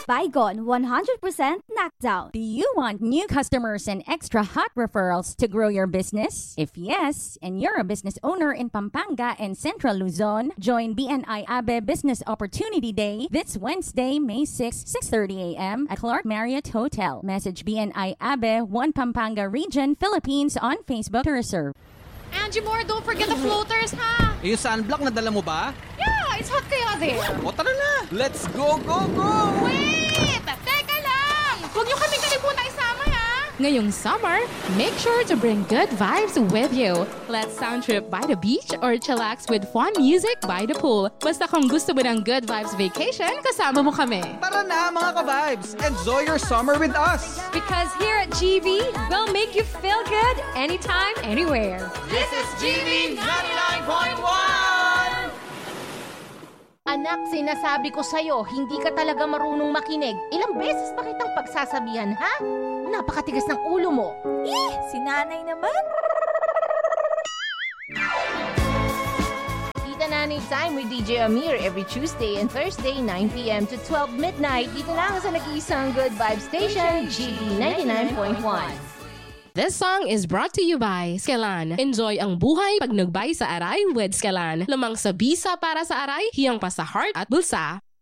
Baygon 100% knockdown. Do you want new customers and extra hot referrals to grow your business? If yes, and you're a business owner in Pampanga and Central Luzon, join BNI Abe Business Opportunity Day this Wednesday, May 6, 6:30 a.m. at Clark Marriott Hotel. Message BNI Abe 1 Pampanga Region, Philippines on Facebook to reserve. Angie Moore, don't forget the floaters, ha? Yung sunblock, nadala mo ba? Yeah, it's hot kaya there. O tara na! Let's go, go, go! Wait! Teka lang! Huwag niyo kami kalimutan isama, ha? Ngayong summer, make sure to bring good vibes with you. Let's sound trip by the beach or chillax with fun music by the pool. Basta kung gusto mo ng good vibes vacation, kasama mo kami. Tara na mga ka-vibes! Enjoy your summer with us! Because here at GV, we'll make you feel good anytime, anywhere. This is GV 99.1! Anak, sinasabi ko sa'yo, hindi ka talaga marunong makinig. Ilang beses pa kitang pagsasabihan, ha? Napakatigas ng ulo mo. Si nanay naman. Tita Nanay Time with DJ Amir every Tuesday and Thursday, 9 p.m. to 12 midnight. Dito lang sa nag-iisang Good Vibe Station, GV 99.1. This song is brought to you by Skelan. Enjoy ang buhay pag nagbay sa aray with Skelan. Lamang sa bisa para sa aray, hiyang pa sa heart at bulsa.